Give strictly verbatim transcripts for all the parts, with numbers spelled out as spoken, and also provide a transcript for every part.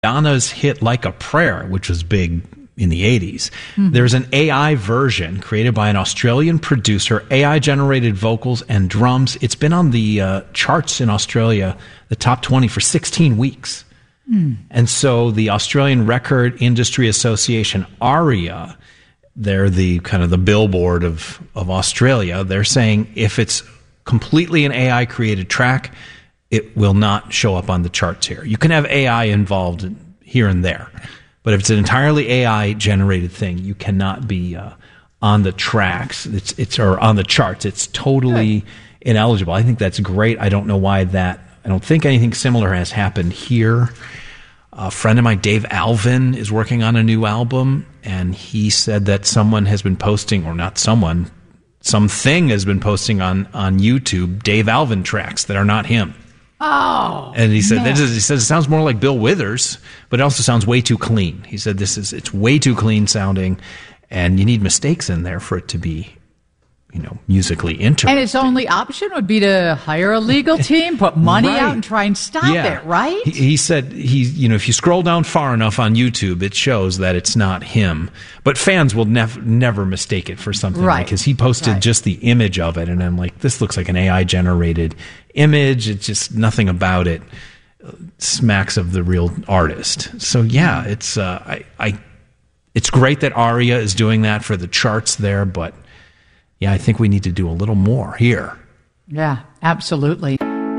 Madonna's hit Like a Prayer, which was big in the eighties. Mm-hmm. There's an A I version created by an Australian producer, A I-generated vocals and drums. It's been on the uh, charts in Australia, the top twenty, for sixteen weeks. Mm. And so the Australian Record Industry Association, ARIA, they're the kind of the billboard of, of Australia. They're saying if it's completely an A I-created track, it will not show up on the charts here. You can have A I involved here and there, but if it's an entirely A I-generated thing, you cannot be uh, on the tracks. It's it's or on the charts. It's totally Good. ineligible. I think that's great. I don't know why that. I don't think anything similar has happened here. A friend of mine, Dave Alvin, is working on a new album, and he said that someone has been posting, or not someone, something has been posting on on YouTube Dave Alvin tracks that are not him. Oh, and he said, this is, he says it sounds more like Bill Withers, but it also sounds way too clean. He said this is it's way too clean sounding, and you need mistakes in there for it to be, you know, musically interesting. And its only option would be to hire a legal team, put money right. out, and try and stop yeah. it, right? He, he said he, you know, if you scroll down far enough on YouTube, it shows that it's not him. But fans will never never mistake it for something, right? Because he posted right. just the image of it, and I'm like, this looks like an A I generated image. It's just nothing about it smacks of the real artist. So yeah, it's uh, I, I it's great that ARIA is doing that for the charts there, but yeah, I think we need to do a little more here. Yeah, absolutely.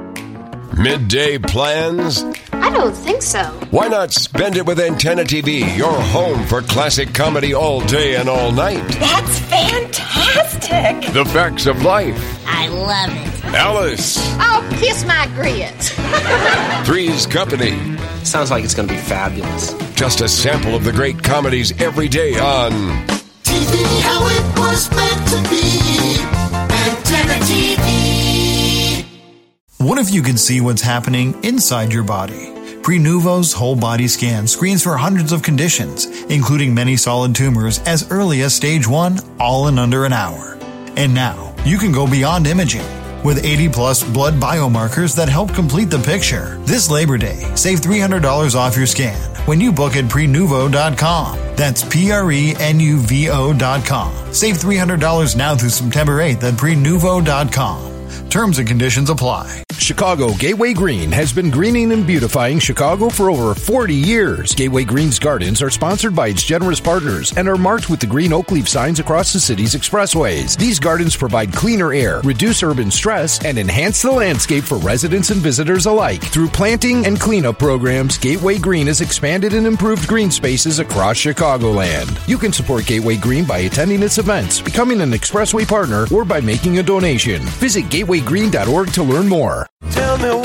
Midday plans? I don't think so. Why not spend it with Antenna T V, your home for classic comedy all day and all night? That's fantastic. The Facts of Life. I love it. Alice. Oh, kiss my grits. Three's Company. Sounds like it's going to be fabulous. Just a sample of the great comedies every day on T V, how it was meant to be. Antenna T V. What if you could see what's happening inside your body? Prenuvo's whole body scan screens for hundreds of conditions, including many solid tumors as early as stage one, all in under an hour. And now, you can go beyond imaging with eighty plus blood biomarkers that help complete the picture. This Labor Day, save three hundred dollars off your scan when you book at prenuvo dot com. That's P R E N U V O dot com. Save three hundred dollars now through September eighth at prenuvo dot com. Terms and conditions apply. Chicago Gateway Green has been greening and beautifying Chicago for over forty years. Gateway Green's gardens are sponsored by its generous partners and are marked with the green oak leaf signs across the city's expressways. These gardens provide cleaner air, reduce urban stress, and enhance the landscape for residents and visitors alike. Through planting and cleanup programs, Gateway Green has expanded and improved green spaces across Chicagoland. You can support Gateway Green by attending its events, becoming an expressway partner, or by making a donation. Visit gateway green dot org to learn more. Tell me